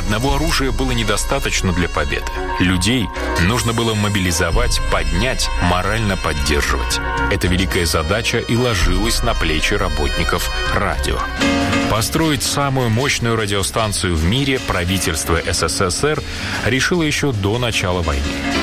Одного оружия было недостаточно для победы. Людей нужно было мобилизовать, поднять, морально поддерживать. Эта великая задача и ложилась на плечи работников радио. Построить самую мощную радиостанцию в мире правительство СССР решило еще до начала войны.